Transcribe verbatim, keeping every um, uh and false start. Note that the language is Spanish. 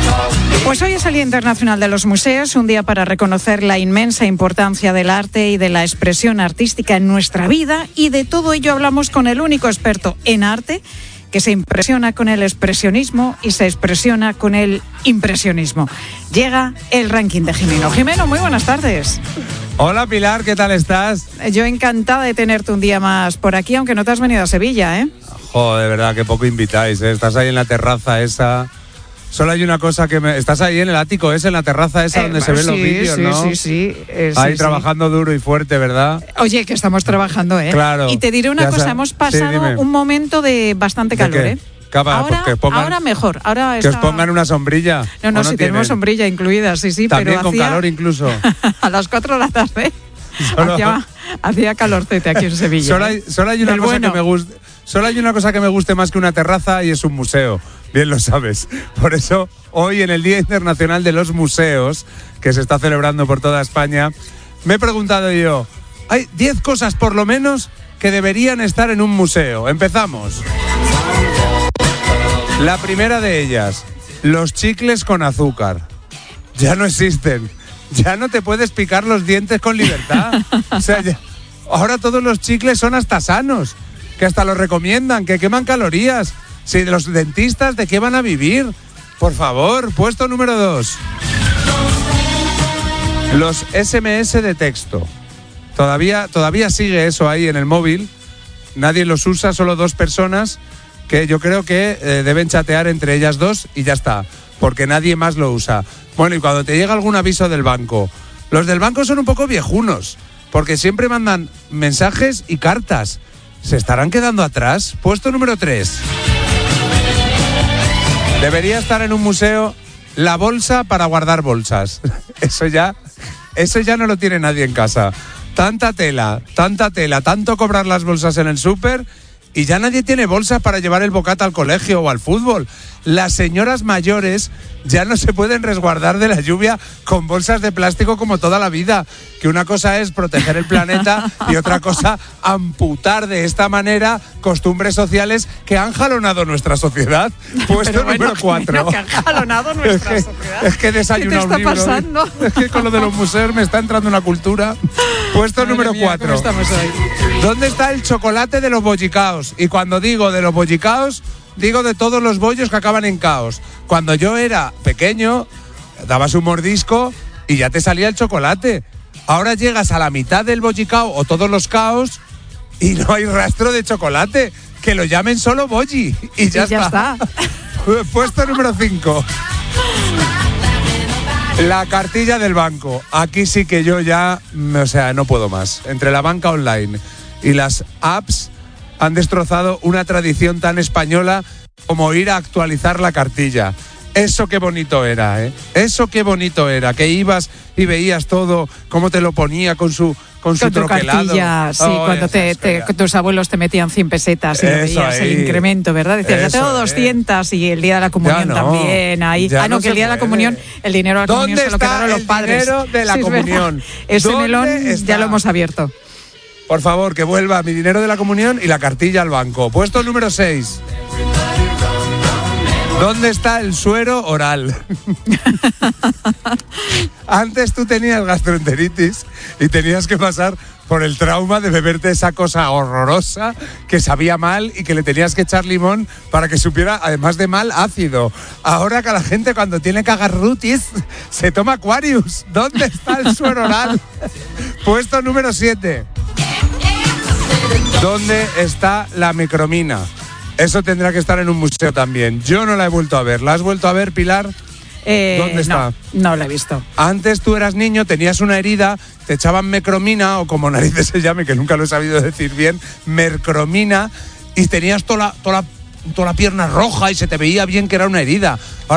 Pues hoy es el Día Internacional de los Museos, un día para reconocer la inmensa importancia del arte y de la expresión artística en nuestra vida, y de todo ello hablamos con el único experto en arte que se impresiona con el expresionismo y se expresiona con el impresionismo. Llega el ranking de Jimeno. Jimeno, muy buenas tardes. Hola Pilar, ¿qué tal estás? Yo encantada de tenerte un día más por aquí, aunque no te has venido a Sevilla, ¿eh? Joder, de verdad, que poco invitáis, ¿eh? Estás ahí en la terraza esa. Solo hay una cosa que me... Estás ahí en el ático ese, en la terraza esa, eh, donde se ven sí, los vídeos, sí, ¿no? Sí, sí, eh, Ahí sí, trabajando sí. duro y fuerte, ¿verdad? Oye, que estamos trabajando, ¿eh? Claro. Y te diré una cosa, sa- hemos pasado sí, un momento de bastante calor, ¿De ¿eh? Capa, ahora, pues pongan, ahora mejor. Ahora que está... os pongan una sombrilla. No, no, no sí tienen? tenemos sombrilla incluida, sí, sí. También pero con hacía... calor incluso. A las cuatro de la tarde Solo... hacía, hacía calorcete aquí en Sevilla. Solo hay, solo hay una Del cosa bueno. que me guste. Solo hay una cosa que me guste más que una terraza y es un museo. Bien lo sabes. Por eso, hoy en el Día Internacional de los Museos, que se está celebrando por toda España, me he preguntado yo, hay diez cosas por lo menos que deberían estar en un museo. Empezamos. La primera de ellas, los chicles con azúcar. Ya no existen. Ya no te puedes picar los dientes con libertad. O sea, ya, ahora todos los chicles son hasta sanos, que hasta los recomiendan, que queman calorías. Si de los dentistas, ¿de qué van a vivir? Por favor, puesto número dos. Los ese eme ese de texto. Todavía, todavía sigue eso ahí en el móvil. Nadie los usa, solo dos personas que yo creo que eh, deben chatear entre ellas dos y ya está, porque nadie más lo usa. Bueno, y cuando te llega algún aviso del banco, los del banco son un poco viejunos, porque siempre mandan mensajes y cartas. ¿Se estarán quedando atrás? Puesto número tres. Debería estar en un museo la bolsa para guardar bolsas. Eso ya, eso ya no lo tiene nadie en casa. Tanta tela, tanta tela, tanto cobrar las bolsas en el súper y ya nadie tiene bolsas para llevar el bocata al colegio o al fútbol. Las señoras mayores ya no se pueden resguardar de la lluvia con bolsas de plástico como toda la vida. Que una cosa es proteger el planeta y otra cosa amputar de esta manera costumbres sociales que han jalonado nuestra sociedad. Puesto bueno, número cuatro. Que han jalonado nuestra es que, sociedad. Es que desayuna un libro. ¿Qué te está pasando? Es que con lo de los museos me está entrando una cultura. Puesto Madre número mía, cuatro. ¿cómo estamos hoy? ¿Dónde está el chocolate de los bollicaos? Y cuando digo de los bollicaos, digo de todos los bollos que acaban en caos. Cuando yo era pequeño, dabas un mordisco y ya te salía el chocolate. Ahora llegas a la mitad del bollicao o todos los caos y no hay rastro de chocolate. Que lo llamen solo bolli y ya, y ya está. está. Puesto número cinco. La cartilla del banco. Aquí sí que yo ya, o sea, no puedo más. Entre la banca online y las apps han destrozado una tradición tan española como ir a actualizar la cartilla. Eso qué bonito era, ¿eh? Eso qué bonito era, que ibas y veías todo, cómo te lo ponía con su con, con su troquelado. Cartilla, sí, oh, cuando te, te, tus abuelos te metían cien pesetas y lo veías el incremento, ¿verdad? Decías, ya tengo doscientas y el día de la comunión no, también. Ahí. Ah, no, no que el día puede. de la comunión, el dinero de la comunión se lo quedaron los padres. ¿Dónde está el dinero de la sí, comunión? Ese melón está? Ya lo hemos abierto. Por favor, que vuelva mi dinero de la comunión y la cartilla al banco. Puesto número seis. ¿Dónde está el suero oral? Antes tú tenías gastroenteritis y tenías que pasar por el trauma de beberte esa cosa horrorosa que sabía mal y que le tenías que echar limón para que supiera, además de mal, ácido. Ahora que la gente cuando tiene cagarrutis se toma Aquarius. ¿Dónde está el suero oral? Puesto número siete. ¿Dónde está la micromina? Eso tendrá que estar en un museo también. Yo no la he vuelto a ver. ¿La has vuelto a ver, Pilar? Eh, ¿Dónde está? No, no la he visto. Antes tú eras niño, tenías una herida, te echaban mecromina, o como narices se llame, que nunca lo he sabido decir bien, mercromina, y tenías toda la, toda la, toda la pierna roja y se te veía bien que era una herida. Ahora